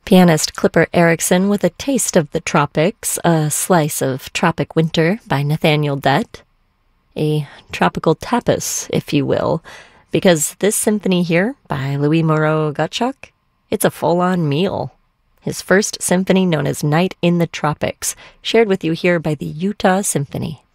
Pianist Clipper Erickson with a taste of the tropics, a slice of tropic winter by Nathaniel Dett. A tropical tapas, if you will, because this symphony here by Louis Moreau Gottschalk, it's a full-on meal. His first symphony known as Night in the Tropics, shared with you here by the Utah Symphony.